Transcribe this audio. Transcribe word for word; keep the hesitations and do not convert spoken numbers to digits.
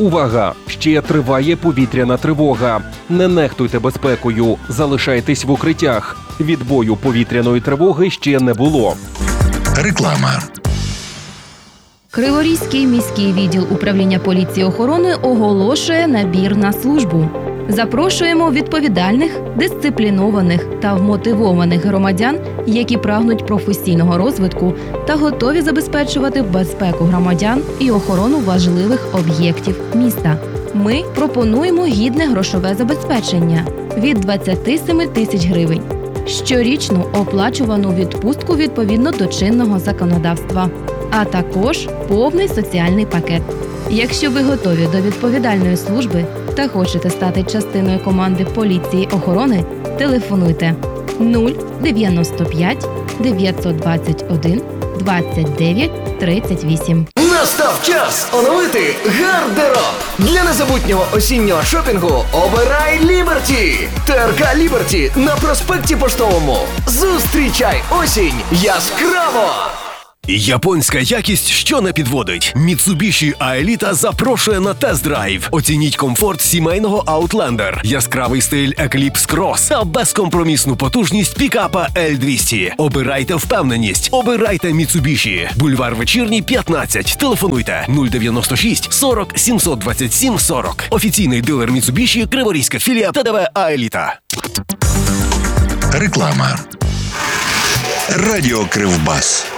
Увага! Ще триває повітряна тривога. Не нехтуйте безпекою, залишайтесь в укриттях. Відбою повітряної тривоги ще не було. Реклама. Криворізький міський відділ управління поліції охорони оголошує набір на службу. Запрошуємо відповідальних, дисциплінованих та вмотивованих громадян, які прагнуть професійного розвитку та готові забезпечувати безпеку громадян і охорону важливих об'єктів міста. Ми пропонуємо гідне грошове забезпечення від двадцяти семи тисяч гривень, щорічну оплачувану відпустку відповідно до чинного законодавства, а також повний соціальний пакет. Якщо ви готові до відповідальної служби та хочете стати частиною команди поліції охорони, телефонуйте нуль дев'яносто п'ять дев'ятсот двадцять один двадцять дев'ять тридцять вісім. Настав час оновити гардероб! Для незабутнього осіннього шопінгу обирай Ліберті! ТРК Ліберті на проспекті Поштовому. Зустрічай осінь яскраво! Японська якість, що не підводить. Mitsubishi Аеліта запрошує на тест-драйв. Оцініть комфорт сімейного Outlander, яскравий стиль Eclipse Cross та безкомпромісну потужність пікапа Ель двісті. Обирайте впевненість. Обирайте Mitsubishi. Бульвар Вечірній, п'ятнадцять. Телефонуйте нуль дев'яносто шість сорок сімсот двадцять сім сорок. Офіційний дилер Mitsubishi, Криворізька філія ТДВ Аеліта. Реклама. Радіо Кривбас.